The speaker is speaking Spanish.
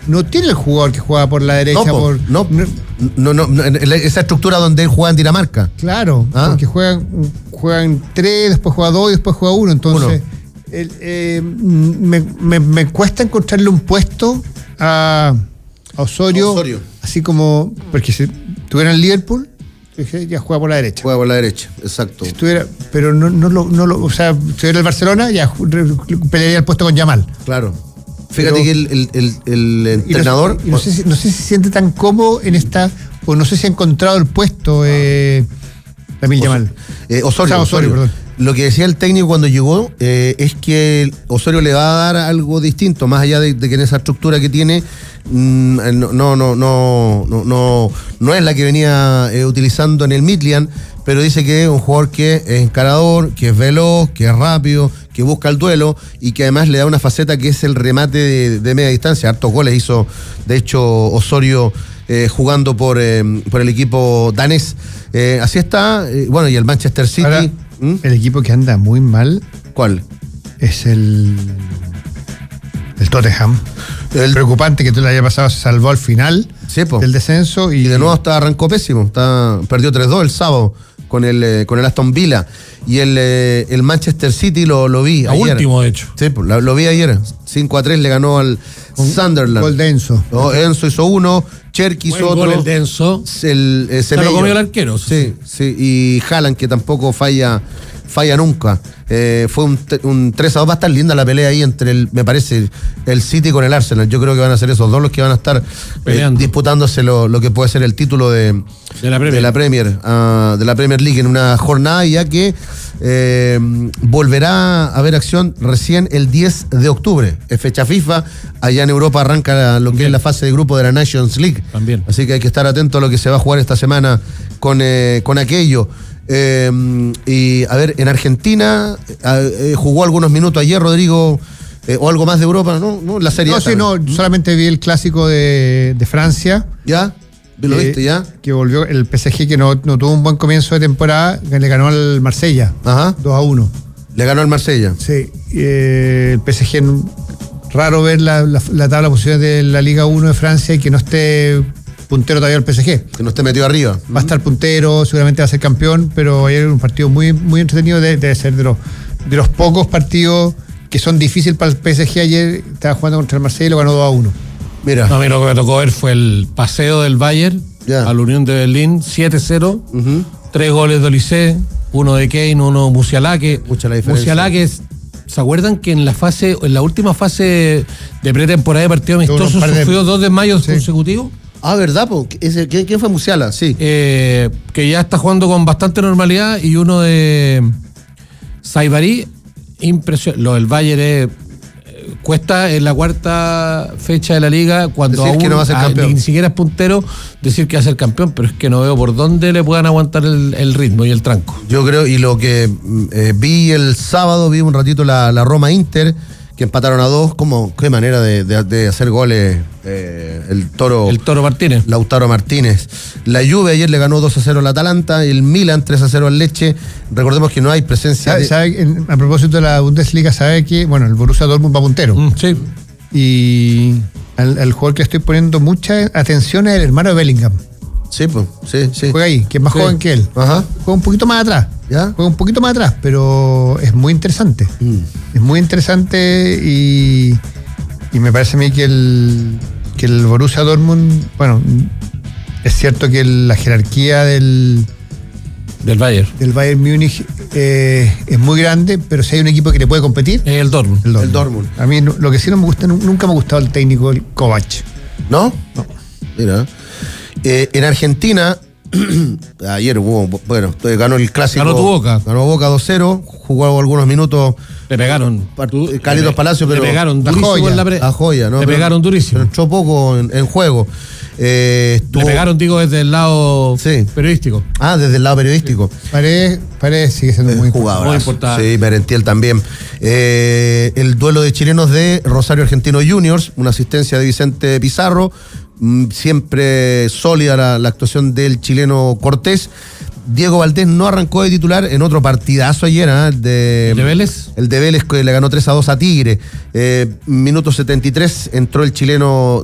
no tiene el jugador que juega por la derecha. No, esa estructura donde él juega en Dinamarca. Claro, porque juegan 3, después juega 2 y después juega 1. Entonces, me cuesta encontrarle un puesto a Osorio. Así como, porque si estuviera en Liverpool, ya juega por la derecha. Juega por la derecha, exacto. Si estuviera, pero o sea, si estuviera en el Barcelona, ya pelearía el puesto con Yamal. Claro. Fíjate que el entrenador. No sé si se siente tan cómodo en esta, o no sé si ha encontrado el puesto Lamine Yamal. Osorio, perdón. Lo que decía el técnico cuando llegó es que Osorio le va a dar algo distinto, más allá de que en esa estructura que tiene no es la que venía utilizando en el Midland, pero dice que es un jugador que es encarador, que es veloz, que es rápido, que busca el duelo y que además le da una faceta que es el remate de media distancia. Hartos goles hizo, de hecho, Osorio jugando por el equipo danés. Así está, bueno, y el Manchester City. Ahora, el equipo que anda muy mal. ¿Cuál? Es el Tottenham. Preocupante que tú le haya pasado, se salvó al final del descenso. Y de nuevo arrancó pésimo. Perdió 3-2 el sábado con el Aston Villa. Y el Manchester City lo vi ayer. Último, de hecho. Sí, lo vi ayer. 5-3 le ganó al Sunderland. Gol de Enzo. Enzo hizo 1, Cherki hizo otro. Gol el de Enzo. Se lo comió el arquero. Sí. Y Haaland, que tampoco falla nunca. Fue un 3-2. Va a estar linda la pelea ahí entre me parece, el City con el Arsenal. Yo creo que van a ser esos dos los que van a estar disputándose lo que puede ser el título de la Premier League en una jornada ya que volverá a haber acción recién el 10 de octubre. Es fecha FIFA. Allá en Europa arranca lo que es la fase de grupo de la Nations League. También. Así que hay que estar atento a lo que se va a jugar esta semana con aquello. Y a ver, en Argentina jugó algunos minutos ayer Rodrigo, o algo más de Europa, ¿no? La Serie A. Solamente vi el clásico de Francia. ¿Ya? ¿Lo viste ya? Que volvió el PSG, que no tuvo un buen comienzo de temporada, que le ganó al Marsella. Ajá. 2-1. Le ganó al Marsella. Sí. El PSG, raro ver la tabla de posiciones de la Liga 1 de Francia y que no esté puntero todavía el PSG. Que no esté metido arriba. Va a estar puntero, seguramente va a ser campeón, pero ayer un partido muy, muy entretenido, debe ser de los pocos partidos que son difíciles para el PSG. Ayer estaba jugando contra el Marsella y lo ganó 2-1. Mira. No, a mí lo que me tocó ver fue el paseo del Bayern a la Unión de Berlín, 7-0, 3 goles de Olise, 1 de Kane, 1 Musiala, que mucha la diferencia. Musiala, que ¿se acuerdan que en la última fase de pretemporada de partido amistoso sufrió 2 desmayos consecutivos? ¿Verdad? ¿Quién fue Musiala? Sí. Que ya está jugando con bastante normalidad, y uno de Saibari, impresionante. Lo del Bayern cuesta en la cuarta fecha de la liga, cuando decir que no va a ser campeón. Ni siquiera es puntero, decir que va a ser campeón, pero es que no veo por dónde le puedan aguantar el ritmo y el tranco. Yo creo, y lo que vi el sábado, vi un ratito la Roma Inter, que empataron a 2, qué manera de hacer goles el Toro Martínez. Lautaro Martínez. La Juve ayer le ganó 2-0 al Atalanta, el Milan 3-0 al Lecce. Recordemos que no hay presencia a propósito de la Bundesliga, sabe que el Borussia Dortmund va puntero. Sí. Y al jugador que estoy poniendo mucha atención es el hermano de Bellingham. Sí, pues, sí. Juega ahí, que es más joven que él. Ajá. Juega un poquito más atrás. ¿Ya? Juega un poquito más atrás, pero es muy interesante. Es muy interesante y me parece a mí que el Borussia Dortmund, es cierto que la jerarquía del Bayern Múnich es muy grande, pero si hay un equipo que le puede competir, es el Dortmund. El Dortmund. A mí lo que sí no me gusta, nunca me ha gustado el técnico Kovac. ¿No? No. Mira. En Argentina, ayer ganó el clásico. Ganó tu Boca. Ganó Boca 2-0, jugó algunos minutos. Le pegaron. Carlitos Palacio, pero. Le pegaron durísimo en la joya, ¿no? Le pegaron durísimo. Pero entró poco en juego. Le pegaron, digo, desde el lado periodístico. Desde el lado periodístico. Paredes sigue siendo muy jugador. Muy importante. Sí, Merentiel también. El duelo de chilenos de Rosario Argentino Juniors, una asistencia de Vicente Pizarro. Siempre sólida la actuación del chileno Cortés. Diego Valdés no arrancó de titular en otro partidazo ayer, ¿El de Vélez? El de Vélez, que le ganó 3-2 a Tigre. Minuto 73 entró el chileno